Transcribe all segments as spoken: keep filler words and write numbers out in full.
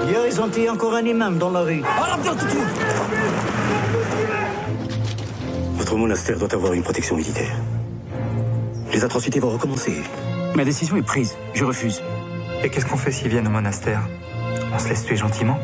Hier, ils ont tué encore un imam dans la rue. Votre monastère doit avoir une protection militaire. Les atrocités vont recommencer. Ma décision est prise. Je refuse. Et qu'est-ce qu'on fait s'ils viennent au monastère? On se laisse tuer gentiment?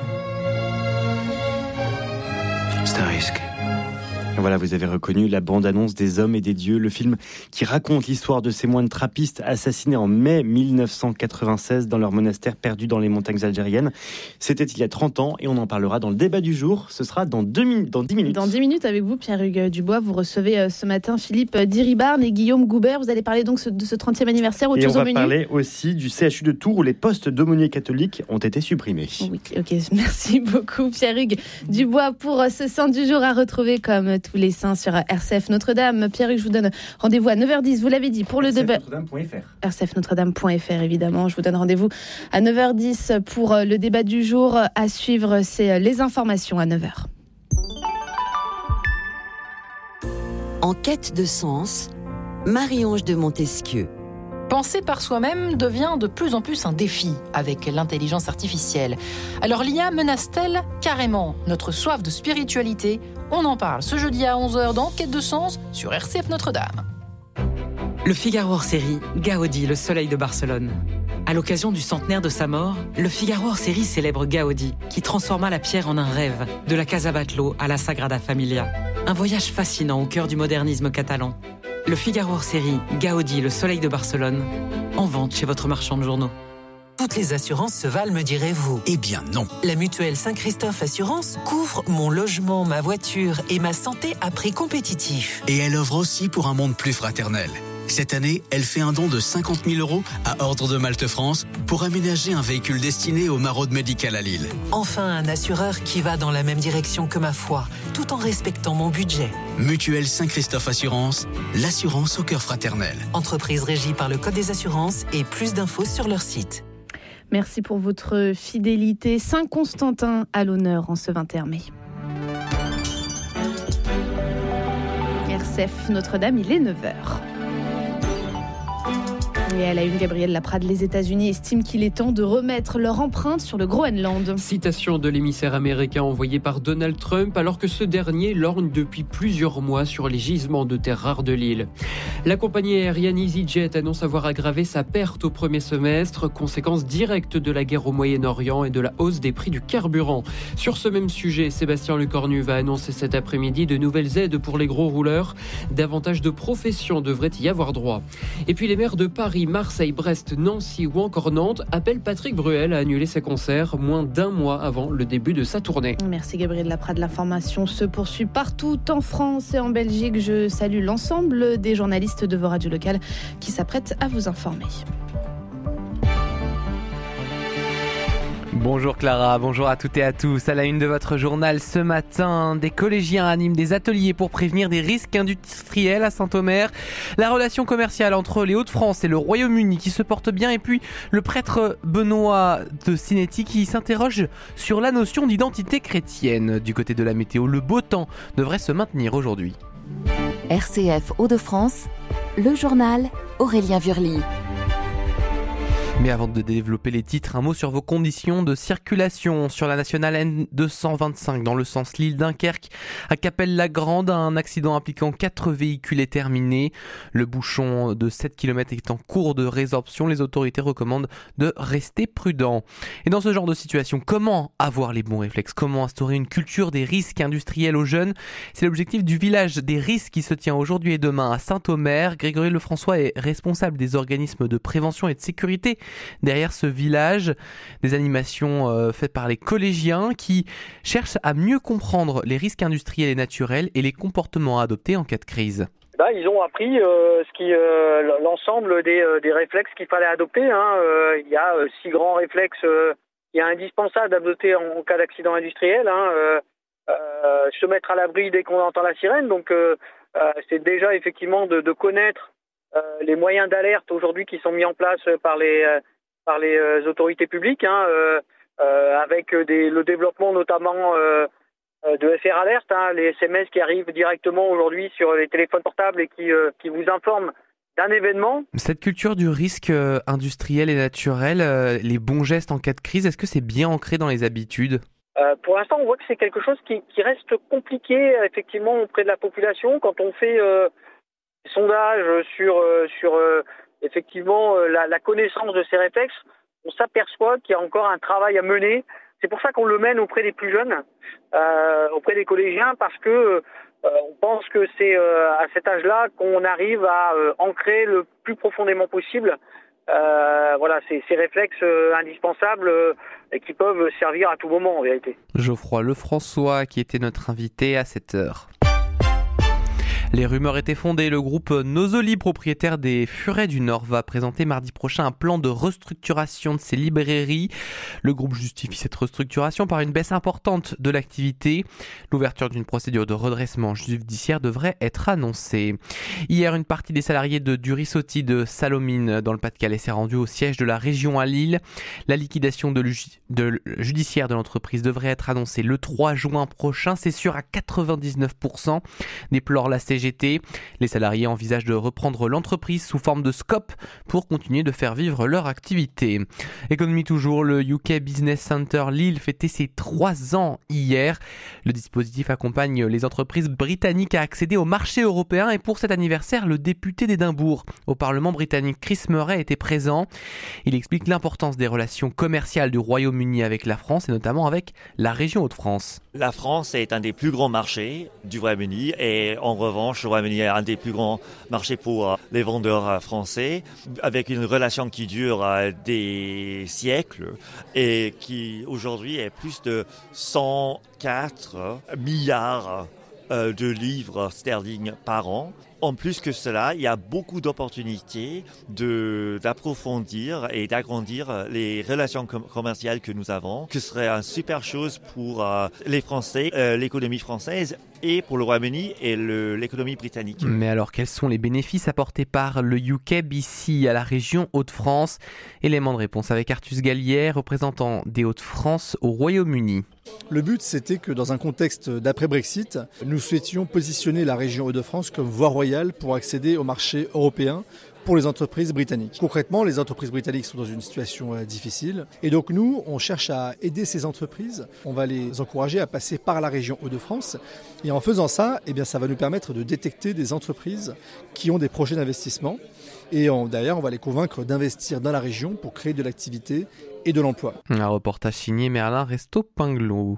C'est un risque. Voilà, vous avez reconnu la bande-annonce des Hommes et des Dieux, le film qui raconte l'histoire de ces moines trappistes assassinés en mai mille neuf cent quatre-vingt-seize dans leur monastère perdu dans les montagnes algériennes. C'était il y a trente ans et on en parlera dans le débat du jour. Ce sera dans, deux min- dans dix minutes. Dans dix minutes avec vous, Pierre-Hugues Dubois. Vous recevez ce matin Philippe Diribarne et Guillaume Goubert. Vous allez parler donc de ce trentième anniversaire. Autre et on chose au va menu. parler aussi du C H U de Tours où les postes d'aumôniers catholiques ont été supprimés. Oui, ok, merci beaucoup Pierre-Hugues Dubois pour ce Saint du jour à retrouver comme tous les saints sur R C F Notre-Dame. Pierre-Hugues, je vous donne rendez-vous à neuf heures dix, vous l'avez dit, pour le débat. R C F Notre-Dame point F R. R C F Notre-Dame point F R, évidemment. Je vous donne rendez-vous à neuf heures dix pour le débat du jour. À suivre, c'est les informations à neuf heures. En quête de sens, Marie-Ange de Montesquieu. Penser par soi-même devient de plus en plus un défi avec l'intelligence artificielle. Alors l'I A menace-t-elle carrément notre soif de spiritualité? On en parle ce jeudi à onze heures dans Quête de sens sur R C F Notre-Dame. Le Figaro hors série, Gaudi, le soleil de Barcelone. À l'occasion du centenaire de sa mort, le Figaro hors série célèbre Gaudi, qui transforma la pierre en un rêve, de la Casa Batlló à la Sagrada Familia. Un voyage fascinant au cœur du modernisme catalan. Le Figaro hors série, Gaudi, le soleil de Barcelone, en vente chez votre marchand de journaux. Toutes les assurances se valent, me direz-vous? Eh bien non. La mutuelle Saint-Christophe Assurance couvre mon logement, ma voiture et ma santé à prix compétitif. Et elle offre aussi pour un monde plus fraternel. Cette année, elle fait un don de cinquante mille euros à Ordre de Malte France pour aménager un véhicule destiné au Maraude Médical à Lille. Enfin, un assureur qui va dans la même direction que ma foi, tout en respectant mon budget. Mutuelle Saint-Christophe Assurance, l'assurance au cœur fraternel. Entreprise régie par le Code des assurances et plus d'infos sur leur site. Merci pour votre fidélité. Saint-Constantin à l'honneur en ce vingt et un mai. R C F Notre-Dame, il est neuf heures. Et à la une, Gabriel Laprade, les États-Unis estiment qu'il est temps de remettre leur empreinte sur le Groenland. Citation de l'émissaire américain envoyé par Donald Trump alors que ce dernier lorgne depuis plusieurs mois sur les gisements de terres rares de l'île. La compagnie aérienne EasyJet annonce avoir aggravé sa perte au premier semestre, conséquence directe de la guerre au Moyen-Orient et de la hausse des prix du carburant. Sur ce même sujet, Sébastien Lecornu va annoncer cet après-midi de nouvelles aides pour les gros rouleurs. Davantage de professions devraient y avoir droit. Et puis les maires de Paris, Marseille, Brest, Nancy ou encore Nantes appellent Patrick Bruel à annuler ses concerts moins d'un mois avant le début de sa tournée. Merci Gabriel Laprade. L'information se poursuit partout en France et en Belgique. Je salue l'ensemble des journalistes de vos radios locales qui s'apprêtent à vous informer. Bonjour Clara, bonjour à toutes et à tous. À la une de votre journal ce matin, des collégiens animent des ateliers pour prévenir des risques industriels à Saint-Omer. La relation commerciale entre les Hauts-de-France et le Royaume-Uni qui se porte bien, et puis le prêtre Benoît de Sinetti qui s'interroge sur la notion d'identité chrétienne. Du côté de la météo, le beau temps devrait se maintenir aujourd'hui. R C F Hauts-de-France, le journal Aurélien Vurly. Mais avant de développer les titres, un mot sur vos conditions de circulation. Sur la nationale N deux cent vingt-cinq dans le sens Lille-Dunkerque, à Capelle-la-Grande, un accident impliquant quatre véhicules est terminé. Le bouchon de sept kilomètres est en cours de résorption. Les autorités recommandent de rester prudents. Et dans ce genre de situation, comment avoir les bons réflexes? Comment instaurer une culture des risques industriels aux jeunes? C'est l'objectif du village des risques qui se tient aujourd'hui et demain à Saint-Omer. Grégory Lefrançois est responsable des organismes de prévention et de sécurité derrière ce village, des animations euh, faites par les collégiens qui cherchent à mieux comprendre les risques industriels et naturels et les comportements à adopter en cas de crise. Ben, ils ont appris euh, ce qui, euh, l'ensemble des, euh, des réflexes qu'il fallait adopter. Hein. Euh, il y a euh, six grands réflexes euh, il y a indispensable d'adopter en, en cas d'accident industriel. Hein. Euh, euh, se mettre à l'abri dès qu'on entend la sirène. Donc euh, euh, c'est déjà effectivement de, de connaître Euh, les moyens d'alerte aujourd'hui qui sont mis en place par les euh, par les euh, autorités publiques, hein, euh, euh, avec des, le développement notamment euh, de F R Alert, hein, les S M S qui arrivent directement aujourd'hui sur les téléphones portables et qui euh, qui vous informent d'un événement. Cette culture du risque euh, industriel et naturel, euh, les bons gestes en cas de crise, est-ce que c'est bien ancré dans les habitudes ? Euh, pour l'instant, on voit que c'est quelque chose qui, qui reste compliqué effectivement auprès de la population. Quand on fait euh, des sondages sur, euh, sur euh, effectivement euh, la, la connaissance de ces réflexes, on s'aperçoit qu'il y a encore un travail à mener. C'est pour ça qu'on le mène auprès des plus jeunes, euh, auprès des collégiens, parce que euh, on pense que c'est euh, à cet âge-là qu'on arrive à euh, ancrer le plus profondément possible Euh, voilà, c'est ces réflexes euh, indispensables euh, et qui peuvent servir à tout moment en vérité. Geoffroy Lefrançois qui était notre invité à cette heure. Les rumeurs étaient fondées. Le groupe Nosoli, propriétaire des Furets du Nord, va présenter mardi prochain un plan de restructuration de ses librairies. Le groupe justifie cette restructuration par une baisse importante de l'activité. L'ouverture d'une procédure de redressement judiciaire devrait être annoncée. Hier, une partie des salariés de Durisoti de Salomine dans le Pas-de-Calais s'est rendue au siège de la région à Lille. La liquidation de, de judiciaire de l'entreprise devrait être annoncée le trois juin prochain. C'est sûr à quatre-vingt-dix-neuf pour cent, déplore la C G T. Les salariés envisagent de reprendre l'entreprise sous forme de scope pour continuer de faire vivre leur activité. Économie toujours, le U K Business Center Lille fêtait ses trois ans hier. Le dispositif accompagne les entreprises britanniques à accéder au marché européen et pour cet anniversaire, le député d'Édimbourg au Parlement britannique Chris Murray était présent. Il explique l'importance des relations commerciales du Royaume-Uni avec la France et notamment avec la région Hauts-de-France. La France est un des plus grands marchés du Royaume-Uni et en revanche, le Royaume-Uni est un des plus grands marchés pour les vendeurs français, avec une relation qui dure des siècles et qui aujourd'hui est plus de cent quatre milliards de livres sterling par an. En plus que cela, il y a beaucoup d'opportunités de, d'approfondir et d'agrandir les relations com- commerciales que nous avons, que ce serait une super chose pour euh, les Français, euh, l'économie française et pour le Royaume-Uni et le, l'économie britannique. Mais alors, quels sont les bénéfices apportés par le U K B C à la région Hauts-de-France ? Élément de réponse avec Artus Gallière, représentant des Hauts-de-France au Royaume-Uni. Le but, c'était que dans un contexte d'après-Brexit, nous souhaitions positionner la région Hauts-de-France comme voie royale pour accéder au marché européen pour les entreprises britanniques. Concrètement, les entreprises britanniques sont dans une situation euh, difficile et donc nous, on cherche à aider ces entreprises. On va les encourager à passer par la région Hauts-de-France et en faisant ça, eh bien, ça va nous permettre de détecter des entreprises qui ont des projets d'investissement et on, derrière, on va les convaincre d'investir dans la région pour créer de l'activité et de l'emploi. Un reportage signé Merlin Resto-Pinglot.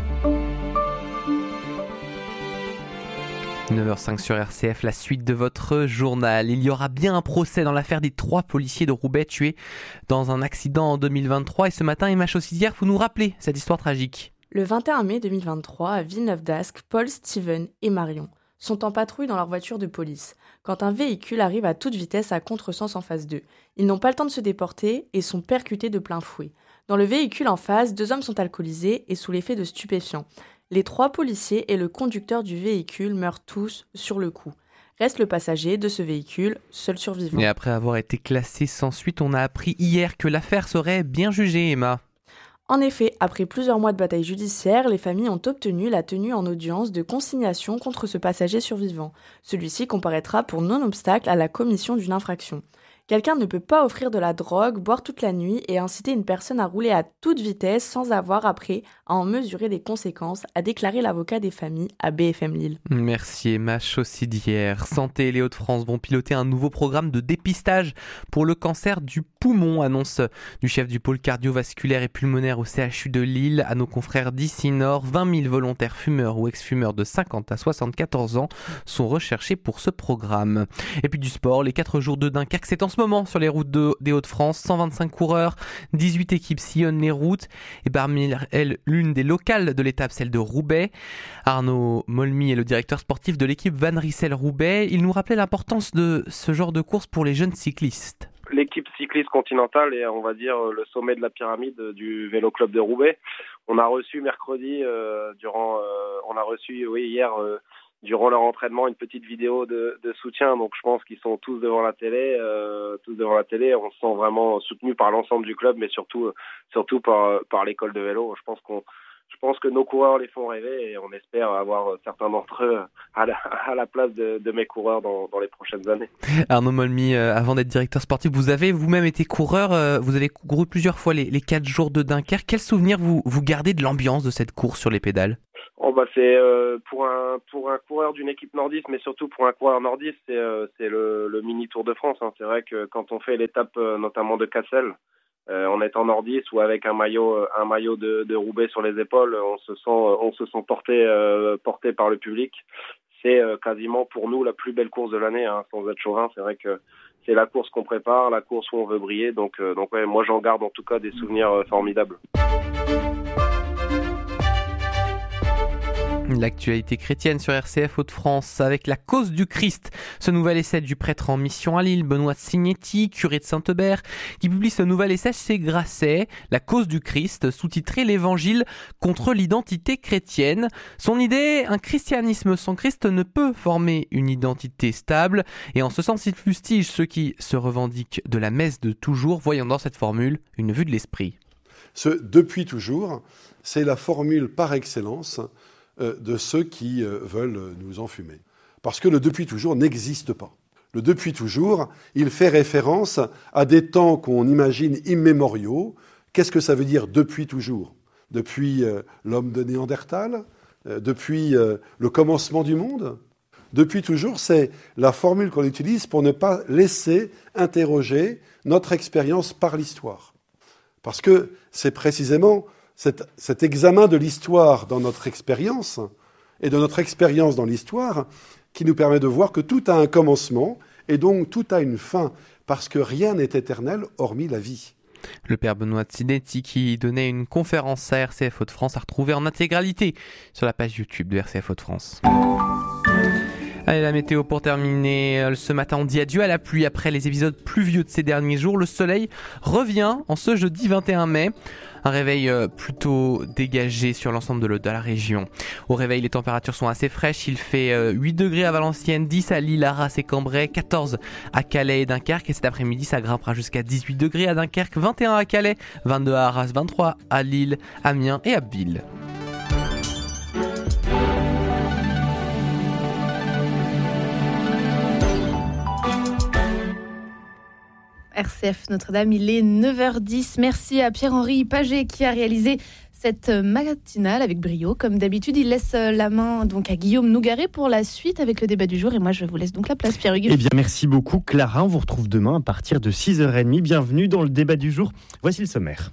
neuf heures cinq sur R C F, la suite de votre journal. Il y aura bien un procès dans l'affaire des trois policiers de Roubaix tués dans un accident en deux mille vingt-trois. Et ce matin, Emma Chaussidière, vous nous rappelez cette histoire tragique. Le vingt et un mai deux mille vingt-trois, à Villeneuve-d'Ascq, Paul, Steven et Marion sont en patrouille dans leur voiture de police, quand un véhicule arrive à toute vitesse à contresens en face d'eux. Ils n'ont pas le temps de se déporter et sont percutés de plein fouet. Dans le véhicule en face, deux hommes sont alcoolisés et sous l'effet de stupéfiants. Les trois policiers et le conducteur du véhicule meurent tous sur le coup. Reste le passager de ce véhicule, seul survivant. Et après avoir été classé sans suite, on a appris hier que l'affaire serait bien jugée, Emma. En effet, après plusieurs mois de bataille judiciaire, les familles ont obtenu la tenue en audience de consignation contre ce passager survivant. Celui-ci comparaîtra pour non-obstacle à la commission d'une infraction. Quelqu'un ne peut pas offrir de la drogue, boire toute la nuit et inciter une personne à rouler à toute vitesse sans avoir après à en mesurer les conséquences, a déclaré l'avocat des familles à B F M Lille. Merci Emma Chaussidière. Santé et les Hauts-de-France vont piloter un nouveau programme de dépistage pour le cancer du poumon, annonce du chef du pôle cardiovasculaire et pulmonaire au C H U de Lille à nos confrères d'ici Nord. vingt mille volontaires fumeurs ou ex-fumeurs de cinquante à soixante-quatorze ans sont recherchés pour ce programme. Et puis du sport, les quatre jours de Dunkerque, c'est en ce moment sur les routes de, des Hauts-de-France, cent vingt-cinq coureurs, dix-huit équipes sillonnent les routes et parmi elles l'une des locales de l'étape, celle de Roubaix. Arnaud Molmy est le directeur sportif de l'équipe Van Rissel Roubaix. Il nous rappelait l'importance de ce genre de course pour les jeunes cyclistes. L'équipe cycliste continentale est, on va dire, le sommet de la pyramide du Vélo Club de Roubaix. On a reçu mercredi, euh, durant, euh, on a reçu, oui, hier, euh, durant leur entraînement, une petite vidéo de, de soutien. Donc, je pense qu'ils sont tous devant la télé, euh, tous devant la télé. On se sent vraiment soutenu par l'ensemble du club, mais surtout, surtout par, par l'école de vélo. Je pense qu'on, je pense que nos coureurs les font rêver et on espère avoir certains d'entre eux à la, à la place de, de mes coureurs dans, dans les prochaines années. Arnaud Molmy, euh, avant d'être directeur sportif, vous avez vous-même été coureur, euh, vous avez couru plusieurs fois les, les quatre jours de Dunkerque. Quel souvenir vous, vous gardez de l'ambiance de cette course sur les pédales ? Oh bah c'est euh, pour un pour un coureur d'une équipe nordiste, mais surtout pour un coureur nordiste, c'est euh, c'est le, le mini Tour de France. Hein. C'est vrai que quand on fait l'étape euh, notamment de Cassel, euh, en étant nordiste ou avec un maillot un maillot de, de Roubaix sur les épaules, on se sent on se sent porté euh, porté par le public. C'est euh, quasiment pour nous la plus belle course de l'année, hein, sans être chauvin. C'est vrai que c'est la course qu'on prépare, la course où on veut briller. Donc euh, donc ouais, moi j'en garde en tout cas des souvenirs euh, formidables. L'actualité chrétienne sur R C F Hauts-de-France avec la cause du Christ. Ce nouvel essai du prêtre en mission à Lille, Benoît Signetti, curé de Saint-Eubert, qui publie ce nouvel essai chez Grasset, La cause du Christ, sous-titré L'Évangile contre l'identité chrétienne. Son idée, un christianisme sans Christ ne peut former une identité stable. Et en ce sens, il fustige ceux qui se revendiquent de la messe de toujours, voyant dans cette formule une vue de l'esprit. Ce « depuis toujours », c'est la formule par excellence de ceux qui veulent nous enfumer. Parce que le « depuis toujours » n'existe pas. Le « depuis toujours », il fait référence à des temps qu'on imagine immémoriaux. Qu'est-ce que ça veut dire « depuis toujours » ? Depuis euh, l'homme de Néandertal ? euh, Depuis euh, le commencement du monde ? Depuis toujours, c'est la formule qu'on utilise pour ne pas laisser interroger notre expérience par l'histoire. Parce que c'est précisément Cet, cet examen de l'histoire dans notre expérience et de notre expérience dans l'histoire qui nous permet de voir que tout a un commencement et donc tout a une fin, parce que rien n'est éternel hormis la vie. Le père Benoît Signetti qui donnait une conférence à R C F Hauts-de-France à retrouver en intégralité sur la page YouTube de R C F Hauts-de-France. Allez, la météo pour terminer. Ce matin, on dit adieu à la pluie après les épisodes pluvieux de ces derniers jours. Le soleil revient en ce jeudi vingt et un mai. Un réveil plutôt dégagé sur l'ensemble de la région. Au réveil, les températures sont assez fraîches. Il fait huit degrés à Valenciennes, dix à Lille, Arras et Cambrai, quatorze à Calais et Dunkerque. Et cet après-midi, ça grimpera jusqu'à dix-huit degrés à Dunkerque, vingt et un à Calais, vingt-deux à Arras, vingt-trois à Lille, Amiens et Abbeville. R C F Notre-Dame, il est neuf heures dix. Merci à Pierre-Henri Paget qui a réalisé cette matinale avec brio. Comme d'habitude, il laisse la main donc à Guillaume Nougaret pour la suite avec le débat du jour. Et moi, je vous laisse donc la place, Pierre-Hugues. Eh bien, merci beaucoup, Clara. On vous retrouve demain à partir de six heures trente. Bienvenue dans le débat du jour. Voici le sommaire.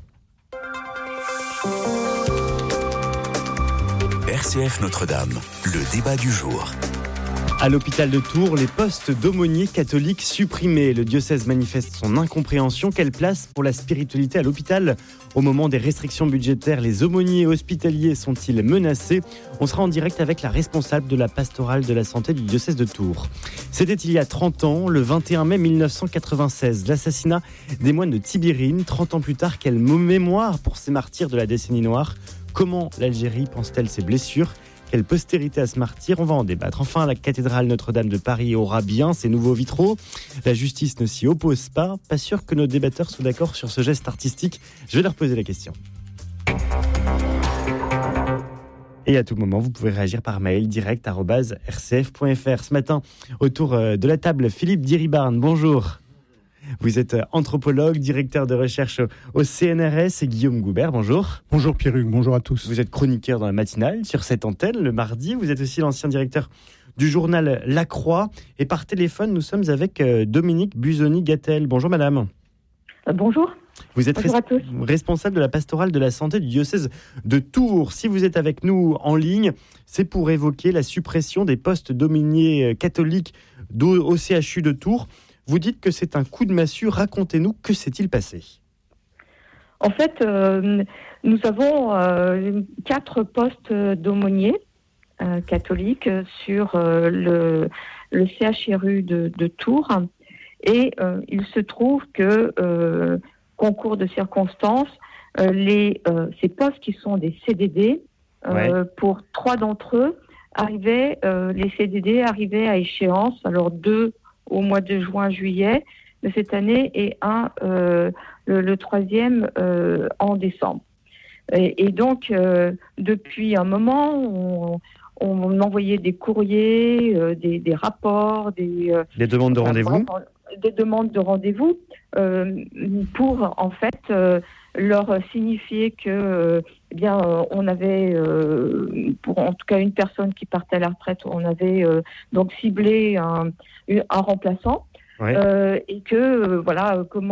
R C F Notre-Dame, le débat du jour. À l'hôpital de Tours, les postes d'aumôniers catholiques supprimés. Le diocèse manifeste son incompréhension. Quelle place pour la spiritualité à l'hôpital ? Au moment des restrictions budgétaires, les aumôniers hospitaliers sont-ils menacés ? On sera en direct avec la responsable de la pastorale de la santé du diocèse de Tours. C'était il y a trente ans, le vingt et un mai mille neuf cent quatre-vingt-seize, l'assassinat des moines de Tibérine. trente ans plus tard, quelle mémoire pour ces martyrs de la décennie noire ? Comment l'Algérie pense-t-elle ses blessures ? Quelle postérité à ce martyr ? On va en débattre. Enfin, la cathédrale Notre-Dame de Paris aura bien ses nouveaux vitraux. La justice ne s'y oppose pas. Pas sûr que nos débatteurs soient d'accord sur ce geste artistique. Je vais leur poser la question. Et à tout moment, vous pouvez réagir par mail direct arobase r c f point f r. Ce matin, autour de la table, Philippe Diribarne, bonjour. Vous êtes anthropologue, directeur de recherche au C N R S, et Guillaume Goubert, bonjour. Bonjour Pierre-Hugues, bonjour à tous. Vous êtes chroniqueur dans la matinale sur cette antenne le mardi. Vous êtes aussi l'ancien directeur du journal La Croix. Et par téléphone, nous sommes avec Dominique Busoni-Gattel. Bonjour madame. Euh, bonjour. Vous êtes res- responsable de la pastorale de la santé du diocèse de Tours. Si vous êtes avec nous en ligne, c'est pour évoquer la suppression des postes d'aumôniers catholiques au C H U de Tours. Vous dites que c'est un coup de massue. Racontez-nous, que s'est-il passé ? En fait, euh, nous avons euh, quatre postes d'aumôniers euh, catholiques sur euh, le, le C H R U de, de Tours. Et euh, il se trouve que, euh, concours de circonstances, euh, les, euh, ces postes qui sont des C D D, euh, ouais. pour trois d'entre eux, arrivaient, euh, les C D D arrivaient à échéance, alors deux au mois de juin-juillet de cette année et un, euh, le, le troisième euh, en décembre. Et, et donc, euh, depuis un moment, on, on envoyait des courriers, euh, des, des rapports, des, euh, des demandes de rendez-vous, vraiment, des demandes de rendez-vous euh, pour en fait euh, leur signifier que euh, eh bien euh, on avait euh, pour en tout cas une personne qui partait à la retraite, on avait euh, donc ciblé un, un remplaçant, ouais. euh, et que euh, voilà comment